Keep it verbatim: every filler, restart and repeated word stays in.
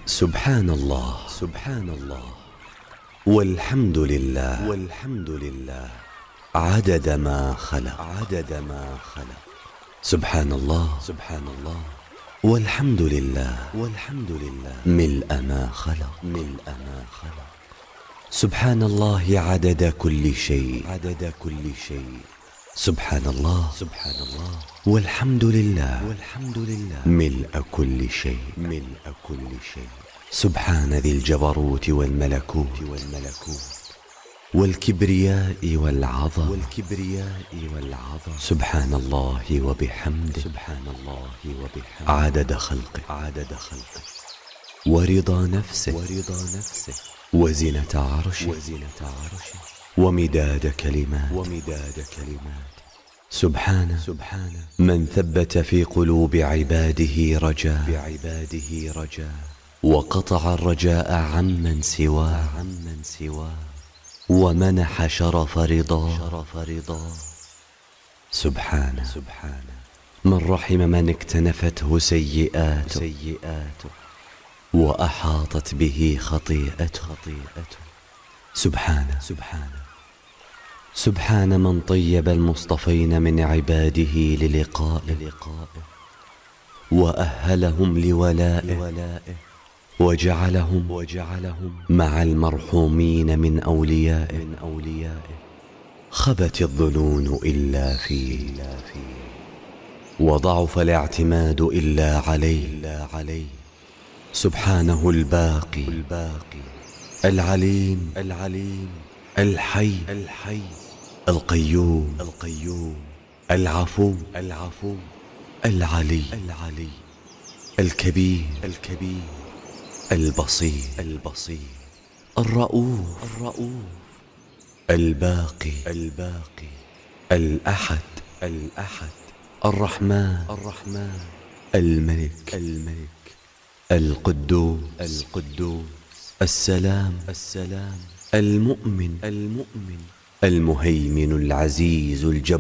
سبحان الله سبحان الله والحمد لله والحمد لله عدد ما خلق عدد ما خلق سبحان الله سبحان الله والحمد لله والحمد لله ملء ما خلق ملء ما خلق سبحان الله عدد كل شيء عدد كل شيء سبحان الله سبحان الله والحمد لله والحمد لله ملء كل شيء ملء كل شيء سبحان ذي الجبروت والملكوت والملكوت والكبرياء والعظمة والكبرياء والعظمة سبحان الله وبحمده سبحان الله وبحمده عدد خلقه عدد خلقه ورضا نفسه ورضا نفسه وزنة عرشه وزنة عرشه ومداد كلمات ومداد كلمات سبحانه سبحانه من ثبت في قلوب عباده رجاء بعباده رجاء وقطع الرجاء عمن سواه عمن سواه ومنح شرف رضا شرف رضا سبحانه سبحانه من رحم من اكتنفته سيئاته سيئاته وأحاطت به خطيئته خطيئته سبحانه سبحانه سبحان من طيب المصطفين من عباده للقائه وأهلهم لولائه وجعلهم وجعلهم مع المرحومين من أوليائه من أوليائه خبت الظنون إلا فيه وضعف الاعتماد إلا عليه إلا عليه سبحانه الباقي الباقي العليم العليم الحي الحي القيوم القيوم العفو العفو العلي العلي الكبير الكبير البصير البصير الرؤوف الرؤوف الباقي الباقي الأحد الأحد الرحمن الرحمن الملك الملك القدوس القدوس السلام السلام المؤمن المؤمن المهيمن العزيز الجبار